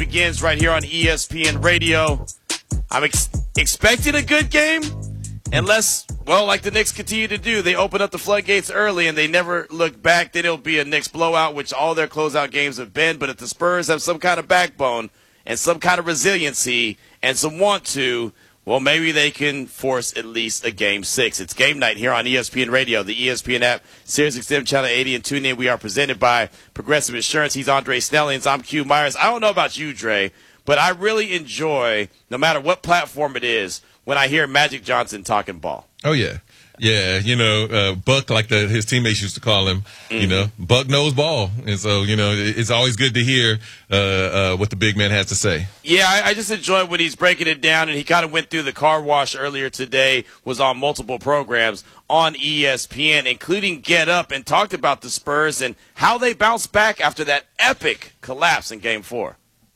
begins right here on ESPN Radio. I'm expecting a good game unless, well, like the Knicks continue to do, they open up the floodgates early and they never look back. Then it'll be a Knicks blowout, which all their closeout games have been. But if the Spurs have some kind of backbone and some kind of resiliency and some want to, well, maybe they can force at least a Game 6. It's game night here on ESPN Radio, the ESPN app, SiriusXM Channel 80, and tune in. We are presented by Progressive Insurance. He's Andre Snellings. I'm Q Myers. I don't know about you, Dre, but I really enjoy, no matter what platform it is, when I hear Magic Johnson talking ball. Oh, yeah. Yeah, Buck, like his teammates used to call him, Buck knows ball. And so, it's always good to hear what the big man has to say. Yeah, I just enjoy when he's breaking it down, and he kind of went through the car wash earlier today, was on multiple programs on ESPN, including Get Up, and talked about the Spurs and how they bounced back after that epic collapse in Game 4.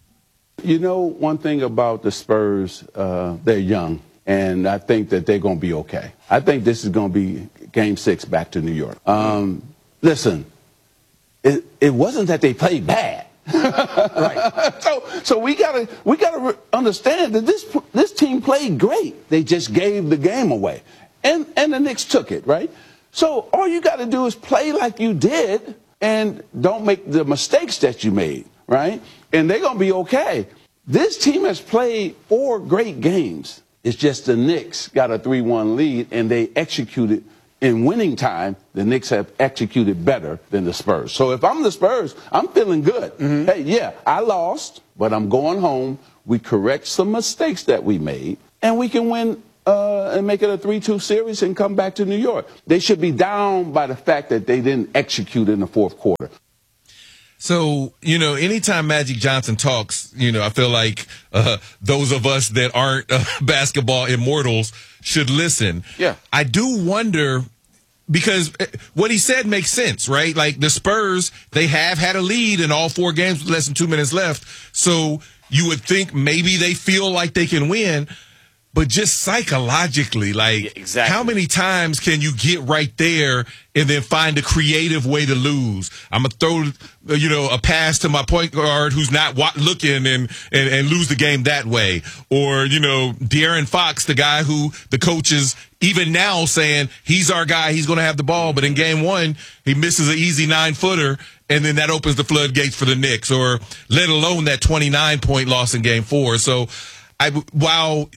One thing about the Spurs, they're young. And I think that they're going to be okay. I think this is going to be Game 6 back to New York. Listen, it wasn't that they played bad. Right. So we gotta understand that this team played great. They just gave the game away, and the Knicks took it, right. So all you got to do is play like you did, and don't make the mistakes that you made, right. And they're gonna be okay. This team has played 4 great games. It's just the Knicks got a 3-1 lead, and they executed in winning time. The Knicks have executed better than the Spurs. So if I'm the Spurs, I'm feeling good. Mm-hmm. Hey, yeah, I lost, but I'm going home. We correct some mistakes that we made, and we can win and make it a 3-2 series and come back to New York. They should be down by the fact that they didn't execute in the fourth quarter. So, anytime Magic Johnson talks, I feel like those of us that aren't basketball immortals should listen. Yeah. I do wonder, because what he said makes sense, right? Like the Spurs, they have had a lead in all 4 games with less than 2 minutes left. So you would think maybe they feel like they can win. But just psychologically, exactly. How many times can you get right there and then find a creative way to lose? I'm going to throw, a pass to my point guard who's not looking and lose the game that way. Or, De'Aaron Fox, the guy who the coach is even now saying he's our guy, he's going to have the ball. But in game 1, he misses an easy 9-footer, and then that opens the floodgates for the Knicks, or let alone that 29-point loss in game 4. So, while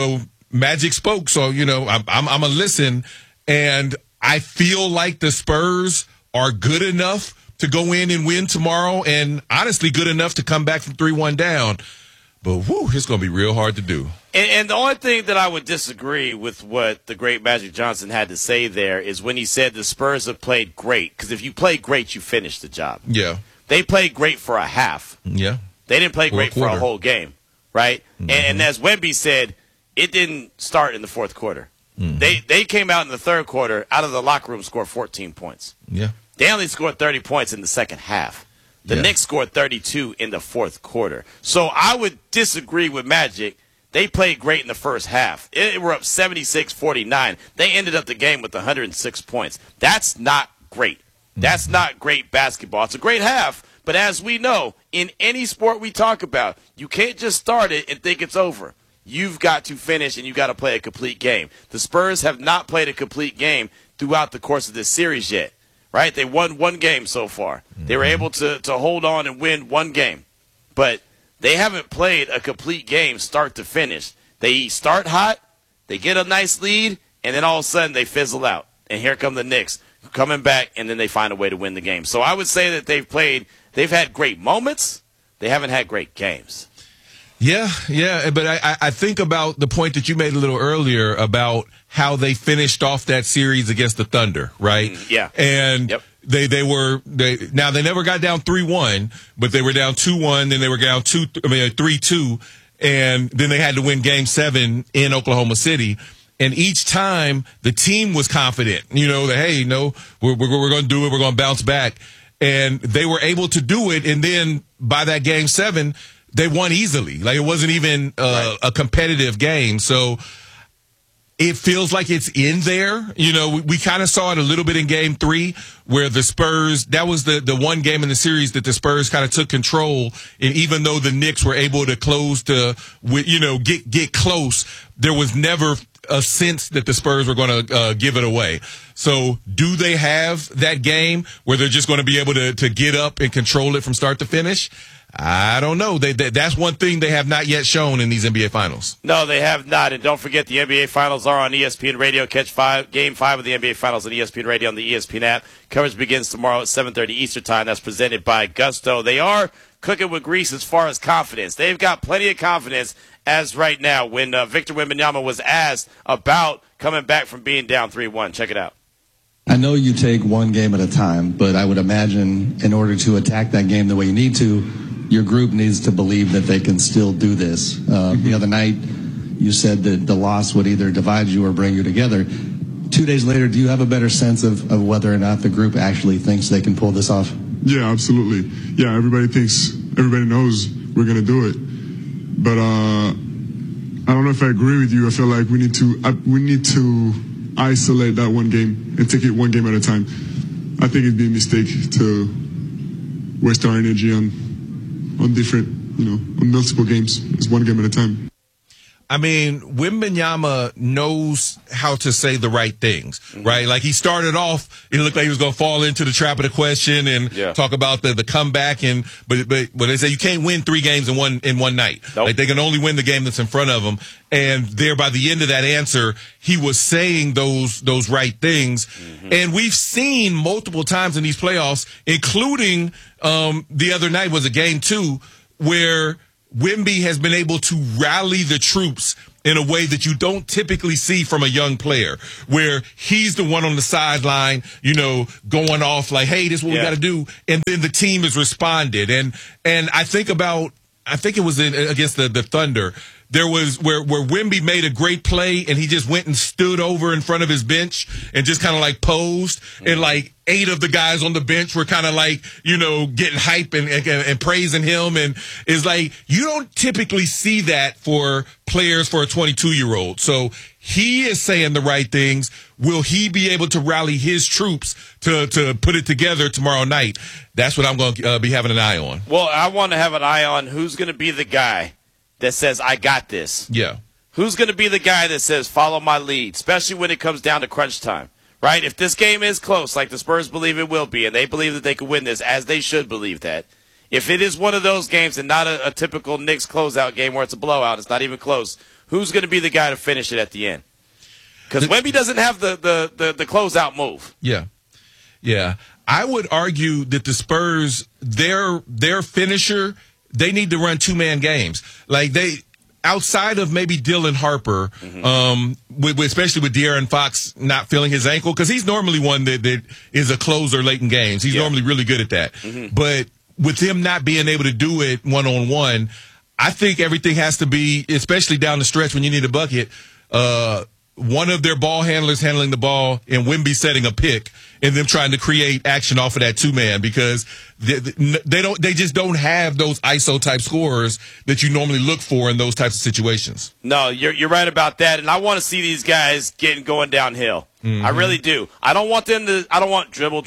Magic spoke, so I'm a listen, and I feel like the Spurs are good enough to go in and win tomorrow, and honestly good enough to come back from 3-1 down. But it's going to be real hard to do. And the only thing that I would disagree with what the great Magic Johnson had to say there is when he said the Spurs have played great. Because if you play great, you finish the job. Yeah, they played great for a half. Yeah, they didn't play great for a whole game. Right? Mm-hmm. And as Wemby said, it didn't start in the fourth quarter. Mm-hmm. They came out in the third quarter, out of the locker room, scored 14 points. Yeah. They only scored 30 points in the second half. The Knicks scored 32 in the fourth quarter. So I would disagree with Magic. They played great in the first half. They were up 76-49. They ended up the game with 106 points. That's not great. That's not great basketball. It's a great half. But as we know, in any sport we talk about, you can't just start it and think it's over. You've got to finish, and you've got to play a complete game. The Spurs have not played a complete game throughout the course of this series yet, right? They won 1 game so far. Mm-hmm. They were able to hold on and win 1 game. But they haven't played a complete game start to finish. They start hot, they get a nice lead, and then all of a sudden they fizzle out. And here come the Knicks coming back, and then they find a way to win the game. So I would say that they've had great moments. They haven't had great games. Yeah, but I think about the point that you made a little earlier about how they finished off that series against the Thunder, right? Yeah. And they never got down 3-1, but they were down 2-1, then they were down 3-2, and then they had to win Game 7 in Oklahoma City. And each time the team was confident, that, hey, we're going to do it, we're going to bounce back. And they were able to do it, and then by that Game 7, they won easily. Like, it wasn't even a competitive game. So it feels like it's in there. You know, we kind of saw it a little bit in Game 3 where the Spurs, that was the one game in the series that the Spurs kind of took control. And even though the Knicks were able to get close, there was never a sense that the Spurs were going to give it away. So do they have that game where they're just going to be able to get up and control it from start to finish? I don't know. That's one thing they have not yet shown in these NBA Finals. No, they have not. And don't forget, the NBA Finals are on ESPN Radio. Catch Game 5 of the NBA Finals on ESPN Radio on the ESPN app. Coverage begins tomorrow at 7:30 Eastern Time. That's presented by Gusto. They are cooking with grease as far as confidence. They've got plenty of confidence as right now when Victor Wembanyama was asked about coming back from being down 3-1. Check it out. I know you take one game at a time, but I would imagine in order to attack that game the way you need to, your group needs to believe that they can still do this. The other night, you said that the loss would either divide you or bring you together. 2 days later, do you have a better sense of whether or not the group actually thinks they can pull this off? Yeah, absolutely. Yeah, everybody knows we're going to do it. But I don't know if I agree with you. I feel like we need to isolate that one game and take it one game at a time. I think it'd be a mistake to waste our energy on different, on multiple games. It's one game at a time. I mean, Wembanyama knows how to say the right things, right? Like he started off, it looked like he was going to fall into the trap of the question and talk about the comeback. But they say you can't win 3 games in one night. Nope. Like they can only win the game that's in front of them. And there, by the end of that answer, he was saying those right things. Mm-hmm. And we've seen multiple times in these playoffs, including the other night was a game 2 where Wemby has been able to rally the troops in a way that you don't typically see from a young player, where he's the one on the sideline, going off like, hey, this is what we got to do. And then the team has responded. And I think it was against the Thunder. There was where Wemby made a great play and he just went and stood over in front of his bench and just kind of like posed, and like 8 of the guys on the bench were kind of like, getting hype and praising him. And it's like, you don't typically see that for players for a 22-year-old. So he is saying the right things. Will he be able to rally his troops to put it together tomorrow night? That's what I'm going to be having an eye on. Well, I want to have an eye on who's going to be the guy that says, I got this. Yeah. Who's going to be the guy that says, follow my lead, especially when it comes down to crunch time, right? If this game is close, like the Spurs believe it will be, and they believe that they could win this, as they should believe that, if it is one of those games and not a typical Knicks closeout game where it's a blowout, it's not even close, who's going to be the guy to finish it at the end? Because Wemby doesn't have the closeout move. Yeah. Yeah. I would argue that the Spurs, their finisher, they need to run 2-man games. Like outside of maybe Dylan Harper, especially with De'Aaron Fox not feeling his ankle, because he's normally one that is a closer late in games. He's normally really good at that. Mm-hmm. But with him not being able to do it one-on-one, I think everything has to be, especially down the stretch when you need a bucket, one of their ball handlers handling the ball and Wemby setting a pick and them trying to create action off of that 2-man, because they just don't have those ISO type scorers that you normally look for in those types of situations. No, you're right about that, and I want to see these guys going downhill. Mm-hmm. I really do. I don't want dribble.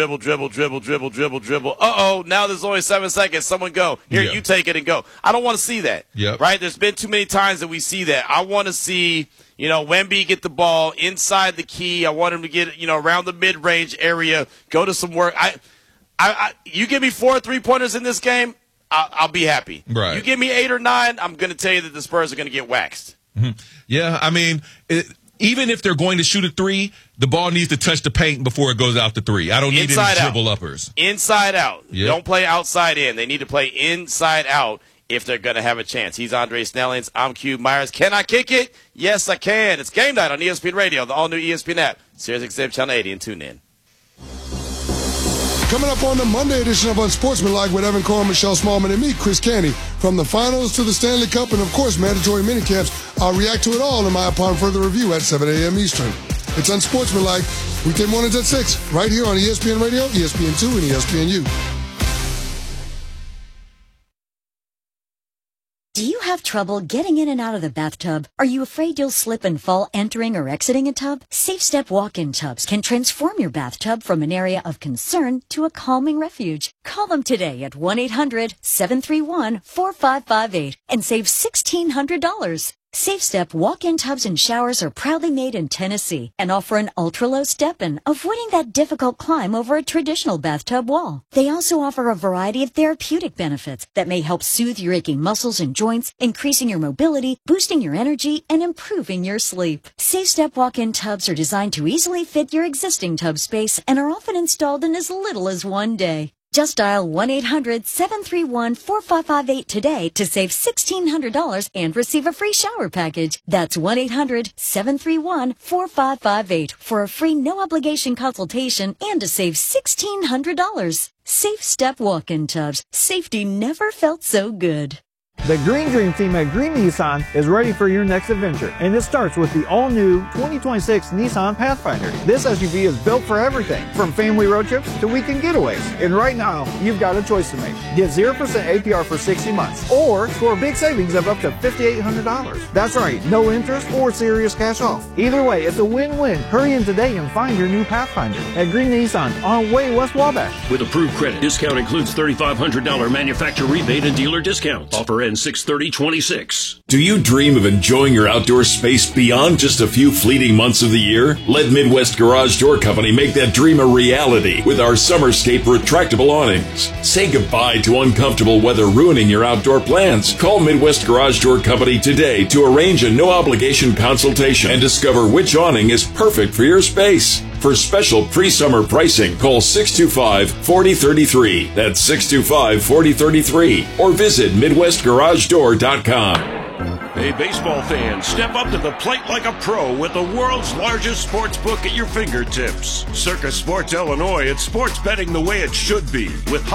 Now there's only 7 seconds. Someone go. Here, you take it and go. I don't want to see that. Yep. Right? There's been too many times that we see that. I want to see, Wemby get the ball inside the key. I want him to get, around the mid-range area, go to some work. You give me 4 3-pointers in this game, I'll be happy. Right. You give me 8 or 9, I'm going to tell you that the Spurs are going to get waxed. Mm-hmm. Yeah, I mean, even if they're going to shoot a 3, the ball needs to touch the paint before it goes out the 3. I don't need any dribble uppers. Inside out. Yep. Don't play outside in. They need to play inside out if they're going to have a chance. He's Andre Snellings. I'm Q Myers. Can I kick it? Yes, I can. It's Game Night on ESPN Radio, the all-new ESPN app, SiriusXM Channel 80, and tune in. Coming up on the Monday edition of Unsportsmanlike with Evan Cohen, Michelle Smallman, and me, Chris Canty. From the finals to the Stanley Cup and, of course, mandatory minicamps, I'll react to it all in my Upon Further Review at 7 a.m. Eastern. It's Unsportsmanlike, weekday mornings at 6, right here on ESPN Radio, ESPN2, and ESPNU. Do you have trouble getting in and out of the bathtub? Are you afraid you'll slip and fall entering or exiting a tub? Safe Step walk-in tubs can transform your bathtub from an area of concern to a calming refuge. Call them today at 1-800-731-4558 and save $1,600. Safe Step walk-in tubs and showers are proudly made in Tennessee and offer an ultra-low step-in, avoiding that difficult climb over a traditional bathtub wall. They also offer a variety of therapeutic benefits that may help soothe your aching muscles and joints, increasing your mobility, boosting your energy, and improving your sleep. Safe Step walk-in tubs are designed to easily fit your existing tub space and are often installed in as little as 1 day. Just dial 1-800-731-4558 today to save $1,600 and receive a free shower package. That's 1-800-731-4558 for a free no-obligation consultation and to save $1,600. Safe Step walk-in tubs. Safety never felt so good. The Green Dream team at Green Nissan is ready for your next adventure, and it starts with the all-new 2026 Nissan Pathfinder. This SUV is built for everything, from family road trips to weekend getaways. And right now, you've got a choice to make. Get 0% APR for 60 months, or score big savings of up to $5,800. That's right, no interest or serious cash off. Either way, it's a win-win. Hurry in today and find your new Pathfinder at Green Nissan on Way West Wabash. With approved credit, discount includes $3,500 manufacturer rebate and dealer discounts. Offer ends 6/30/26. Do you dream of enjoying your outdoor space beyond just a few fleeting months of the year? Let Midwest Garage Door Company make that dream a reality with our Summerscape retractable awnings. Say goodbye to uncomfortable weather ruining your outdoor plans. Call Midwest Garage Door Company today to arrange a no-obligation consultation and discover which awning is perfect for your space. For special pre-summer pricing, call 625-4033. That's 625-4033. Or visit MidwestGarageDoor.com. Hey, baseball fans, step up to the plate like a pro with the world's largest sports book at your fingertips. Circus Sports Illinois, it's sports betting the way it should be with